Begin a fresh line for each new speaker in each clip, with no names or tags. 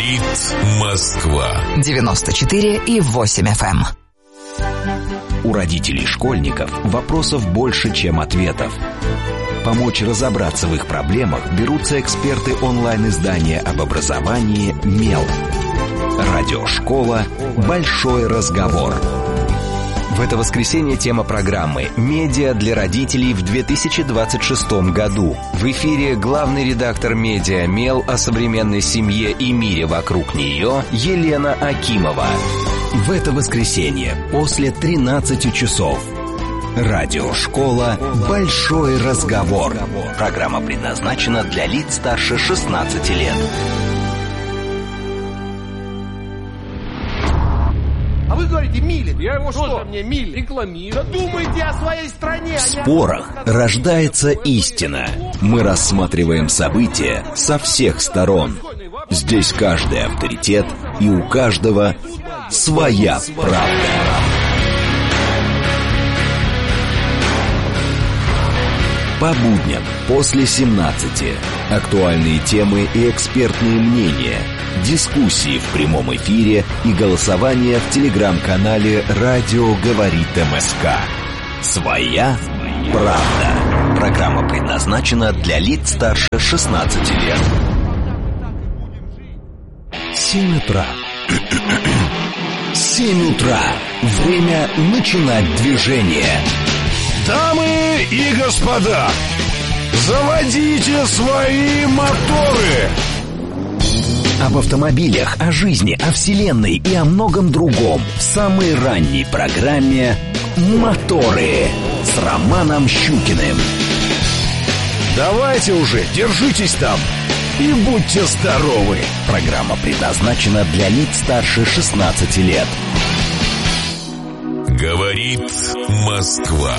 Говорит Москва.
94,8 FM.
У родителей школьников вопросов больше, чем ответов. Помочь разобраться в их проблемах берутся эксперты онлайн-издания об образовании «Мел». Радиошкола «Большой разговор». В это воскресенье тема программы «Медиа для родителей в 2026 году». В эфире главный редактор медиа «Мел» о современной семье и мире вокруг нее Елена Акимова. В это воскресенье после 13 часов. Радиошкола «Большой разговор». Программа предназначена для лиц старше 16 лет.
А вы говорите, милит. Я его что? Мне милит. Рекламирую. Да думайте о своей стране.
В спорах рождается истина. Мы рассматриваем события со всех сторон. Здесь каждый авторитет, и у каждого своя правда. По будням после 17. Актуальные темы и экспертные мнения. Дискуссии в прямом эфире и голосование в телеграм-канале «Радио говорит МСК». Своя правда. Программа предназначена для лиц старше 16 лет. 7 утра. 7 утра. Время начинать движение.
Дамы и господа, заводите свои моторы!
Об автомобилях, о жизни, о вселенной и о многом другом в самой ранней программе «Моторы» с Романом Щукиным.
Давайте уже, держитесь там и будьте здоровы!
Программа предназначена для лиц старше 16 лет.
Говорит Москва.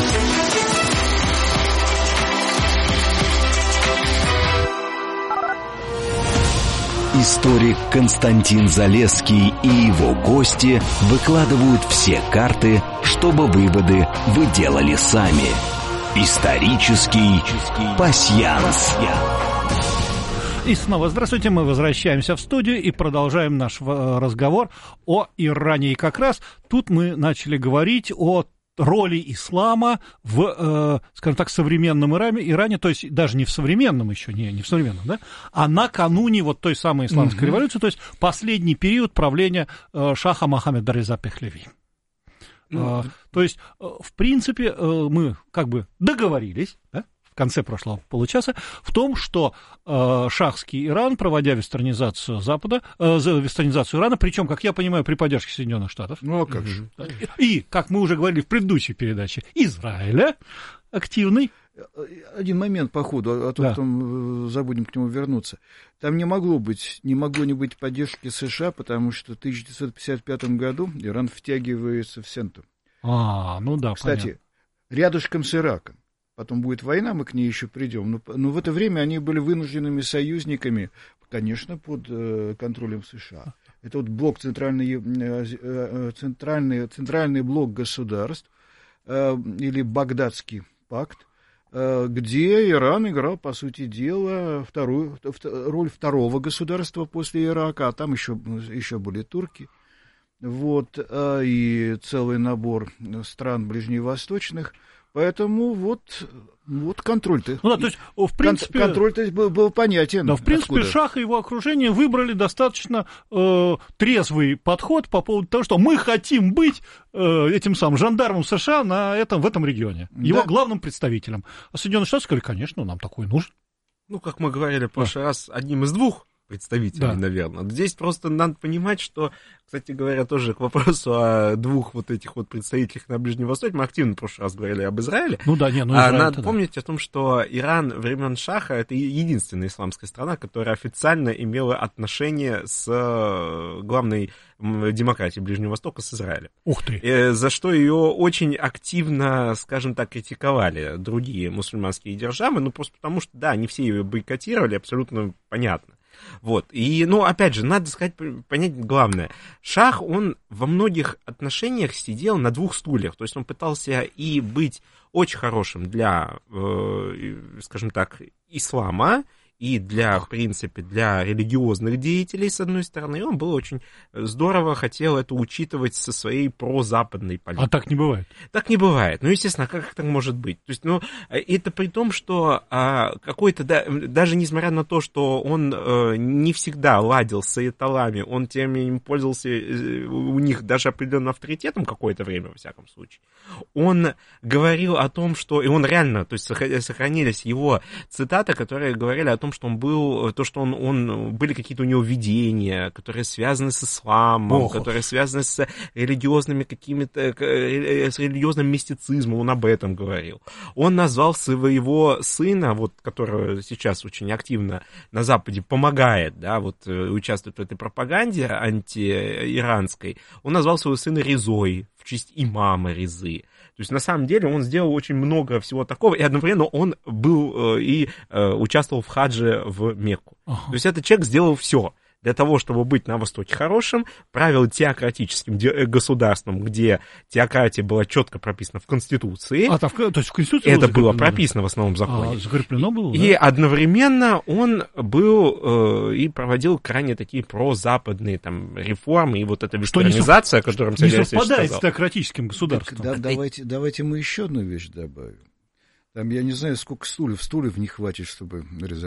Историк Константин Залесский и его гости выкладывают все карты, чтобы выводы вы делали сами. Исторический пасьянс.
И снова здравствуйте, мы возвращаемся в студию и продолжаем наш разговор о Иране. И как раз тут мы начали говорить о роли ислама в, скажем так, современном Иране, то есть даже не в современном еще, не в современном, да, а накануне вот той самой исламской революции, то есть последний период правления шаха Мохаммеда Реза Пехлеви. То есть, в принципе, мы как бы договорились, да, в конце прошлого получаса, в том, что шахский Иран, проводя вестернизацию Запада, вестернизацию Ирана, причем, как я понимаю, при поддержке Соединенных Штатов.
Ну, а как же?
И, как мы уже говорили в предыдущей передаче, Израиля активный.
Один момент по ходу, а то потом забудем к нему вернуться. Там не могло не быть поддержки США, потому что в 1955 году Иран втягивается в Сенту.
Ну да,
кстати,
понятно.
Рядышком с Ираком. Потом будет война, мы к ней еще придем. Но в это время они были вынужденными союзниками, конечно, под контролем США. Это вот блок центральный блок государств, или Багдадский пакт, где Иран играл, по сути дела, роль второго государства после Ирака, а там еще были турки. Вот, и целый набор стран ближневосточных. Поэтому вот контроль-то.
Ну да, то есть, в принципе,
контроль-то был понятен.
Да, в принципе,
откуда?
Шах и его окружение выбрали достаточно трезвый подход по поводу того, что мы хотим быть этим самым жандармом США в этом регионе, его главным представителем. А Соединенные Штаты сказали, конечно, нам такой нужен.
Ну, как мы говорили в прошлый раз, одним из двух представителей, наверное. Здесь просто надо понимать, что, кстати говоря, тоже к вопросу о двух вот этих вот представителях на Ближнем Востоке, мы активно в прошлый раз говорили об Израиле.
Израиль,
надо помнить о том, что Иран времен Шаха — это единственная исламская страна, которая официально имела отношения с главной демократией Ближнего Востока, с Израилем.
Ух ты!
За что ее очень активно, скажем так, критиковали другие мусульманские державы, просто потому что, да, не все ее бойкотировали, абсолютно понятно. Вот, и, опять же, надо понять главное. Шах, он во многих отношениях сидел на двух стульях, то есть он пытался и быть очень хорошим для, скажем так, ислама, и в принципе, для религиозных деятелей, с одной стороны, и он был очень здорово, хотел это учитывать со своей прозападной политикой.
А так не бывает? Так
не бывает. Ну, естественно, как так может быть? То есть, это при том, что какой-то, даже несмотря на то, что он не всегда ладил с аятоллами, он тем не менее пользовался у них даже определенным авторитетом какое-то время, во всяком случае. Он говорил о том, что... И он реально, то есть сохранились его цитаты, которые говорили о том, что он был... То, что были какие-то у него видения, которые связаны с исламом, которые связаны с религиозными какими-то... с религиозным мистицизмом, он об этом говорил. Он назвал своего сына, который сейчас очень активно на Западе помогает, участвует в этой пропаганде антииранской, он назвал своего сына Резой, в честь имама Резы. То есть, на самом деле, он сделал очень много всего такого, и одновременно он был и участвовал в хадже в Мекку. То есть, этот человек сделал все для того, чтобы быть на Востоке хорошим, правил теократическим государством, где теократия была четко прописана в Конституции.
То есть в Конституции
это было прописано в основном законе.
Закреплено было,
и одновременно он был и проводил крайне такие прозападные реформы, и эта вестернизация, о которой
не совпадает с теократическим государством.
Давайте мы еще одну вещь добавим. Я не знаю, сколько стульев не хватит, чтобы